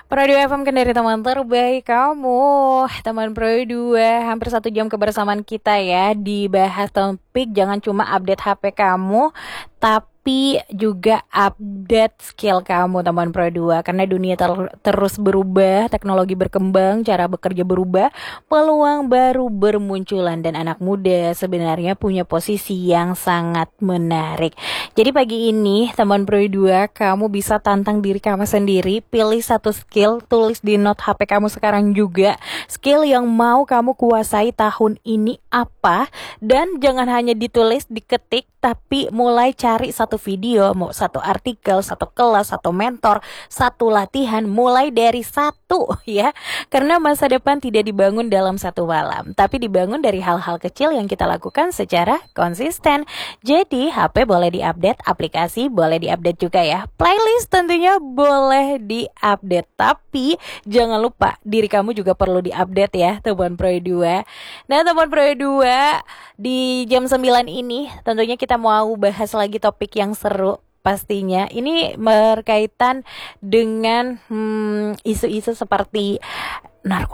Pro 2 FM kan dari teman terbaik kamu. Teman Pro 2, hampir 1 jam kebersamaan kita ya. Dibahas topik jangan cuma update HP kamu, tapi juga update skill kamu teman Pro 2. Karena dunia terus berubah, teknologi berkembang, cara bekerja berubah, peluang baru bermunculan. Dan anak muda sebenarnya punya posisi yang sangat menarik. Jadi pagi ini teman Pro 2, kamu bisa tantang diri kamu sendiri. Pilih satu skill, tulis di note HP kamu sekarang juga. Skill yang mau kamu kuasai tahun ini apa. Dan jangan hanya ditulis, diketik, tapi mulai cari satu video, mau satu artikel, satu kelas, satu mentor, satu latihan, mulai dari satu ya. Karena masa depan tidak dibangun dalam satu malam, tapi dibangun dari hal-hal kecil yang kita lakukan secara konsisten. Jadi HP boleh diupdate, aplikasi boleh diupdate juga ya. Playlist tentunya boleh diupdate, tapi jangan lupa diri kamu juga perlu diupdate ya teman Pro 2. Nah teman Pro 2, di jam 9 ini tentunya kita mau bahas lagi topik yang seru pastinya. Ini berkaitan dengan isu-isu seperti narkoba